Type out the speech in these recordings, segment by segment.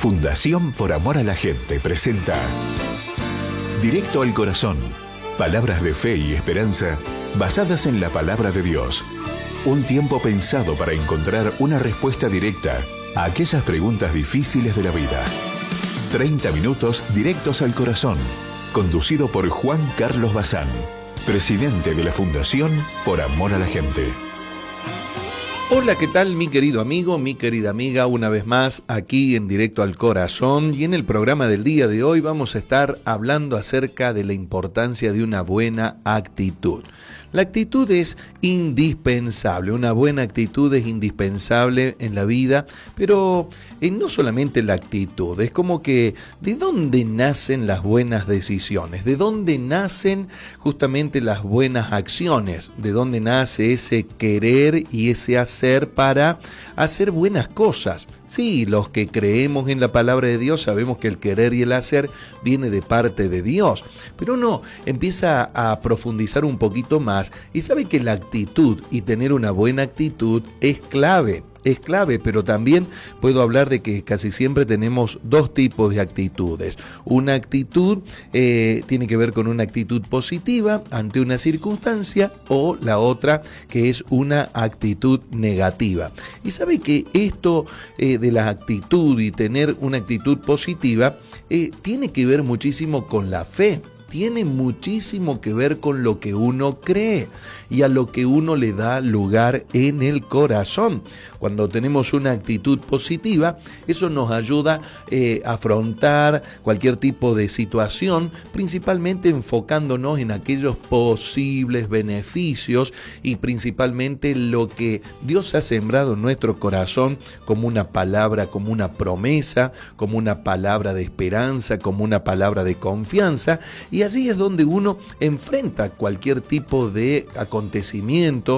Fundación Por Amor a la Gente presenta Directo al Corazón. Palabras de fe y esperanza basadas en la palabra de Dios. Un tiempo pensado para encontrar una respuesta directa a aquellas preguntas difíciles de la vida. 30 minutos directos al corazón. Conducido por Juan Carlos Bazán, presidente de la Fundación Por Amor a la Gente. Hola, ¿qué tal mi querido amigo, mi querida amiga? Una vez más aquí en Directo al Corazón, y en el programa del día de hoy vamos a estar hablando acerca de la importancia de una buena actitud. La actitud es indispensable, una buena actitud es indispensable en la vida, pero no solamente la actitud, es como que ¿de dónde nacen las buenas decisiones? ¿De dónde nacen justamente las buenas acciones? ¿De dónde nace ese querer y ese hacer para hacer buenas cosas? Sí, los que creemos en la palabra de Dios sabemos que el querer y el hacer viene de parte de Dios, pero uno empieza a profundizar un poquito más y sabe que la actitud y tener una buena actitud es clave. Es clave, pero también puedo hablar de que casi siempre tenemos dos tipos de actitudes. Una actitud tiene que ver con una actitud positiva ante una circunstancia, o la otra que es una actitud negativa. Y sabe que esto de la actitud y tener una actitud positiva tiene que ver muchísimo con la fe. Tiene muchísimo que ver con lo que uno cree y a lo que uno le da lugar en el corazón. Cuando tenemos una actitud positiva, eso nos ayuda a afrontar cualquier tipo de situación, principalmente enfocándonos en aquellos posibles beneficios y principalmente lo que Dios ha sembrado en nuestro corazón como una palabra, como una promesa, como una palabra de esperanza, como una palabra de confianza. Y allí es donde uno enfrenta cualquier tipo de acontecimiento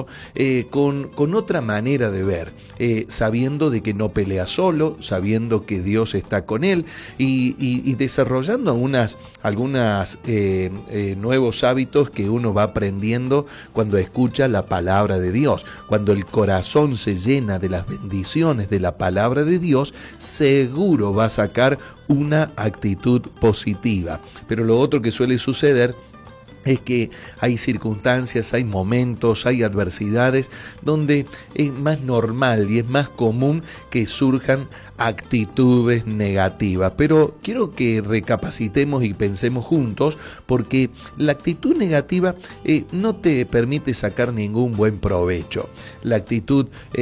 con otra manera de ver, sabiendo de que no pelea solo, sabiendo que Dios está con él y desarrollando algunas nuevos hábitos que uno va aprendiendo cuando escucha la palabra de Dios. Cuando el corazón se llena de las bendiciones de la palabra de Dios, seguro va a sacar una actitud positiva. Pero lo otro que suele suceder es que hay circunstancias, hay momentos, hay adversidades donde es más normal y es más común que surjan actitudes negativas. Pero quiero que recapacitemos y pensemos juntos, porque la actitud negativa no te permite sacar ningún buen provecho. La actitud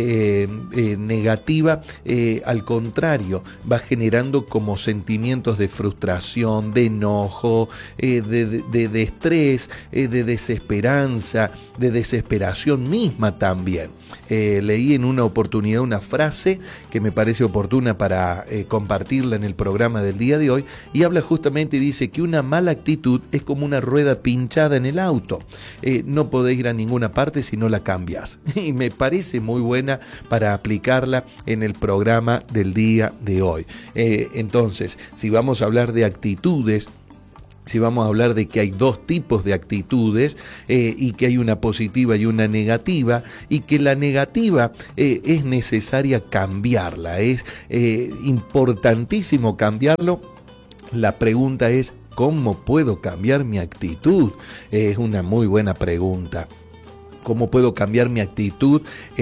negativa, al contrario, va generando como sentimientos de frustración, de enojo, de estrés, de desesperanza, de desesperación misma también. Leí en una oportunidad una frase que me parece oportuna para compartirla en el programa del día de hoy, y habla justamente y dice que una mala actitud es como una rueda pinchada en el auto. No podés ir a ninguna parte si no la cambias. Y me parece muy buena para aplicarla en el programa del día de hoy. Entonces, si vamos a hablar de actitudes, si vamos a hablar de que hay dos tipos de actitudes y que hay una positiva y una negativa, y que la negativa es necesaria cambiarla, es importantísimo cambiarlo, la pregunta es ¿cómo puedo cambiar mi actitud? Es una muy buena pregunta. ¿Cómo puedo cambiar mi actitud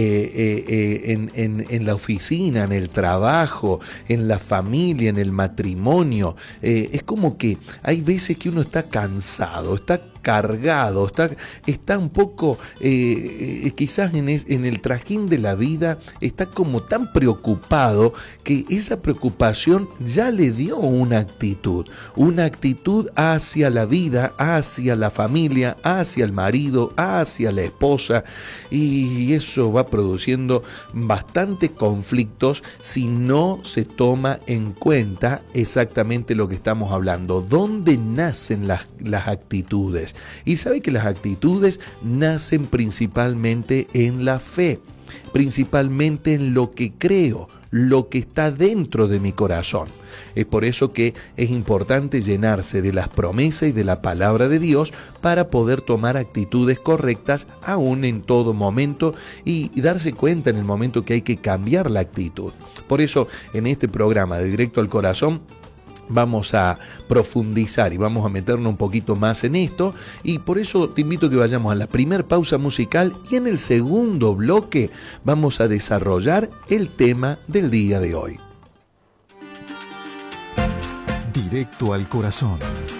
en la oficina, en el trabajo, en la familia, en el matrimonio? Es como que hay veces que uno está cansado, está cargado, está un poco, quizás en el trajín de la vida, está como tan preocupado que esa preocupación ya le dio una actitud hacia la vida, hacia la familia, hacia el marido, hacia la esposa, y eso va produciendo bastantes conflictos si no se toma en cuenta exactamente lo que estamos hablando. ¿Dónde nacen las actitudes? Y sabe que las actitudes nacen principalmente en la fe, principalmente en lo que creo, lo que está dentro de mi corazón. Es por eso que es importante llenarse de las promesas y de la palabra de Dios para poder tomar actitudes correctas aún en todo momento y darse cuenta en el momento que hay que cambiar la actitud. Por eso en este programa de Directo al Corazón vamos a profundizar y vamos a meternos un poquito más en esto, y por eso te invito a que vayamos a la primera pausa musical y en el segundo bloque vamos a desarrollar el tema del día de hoy. Directo al Corazón.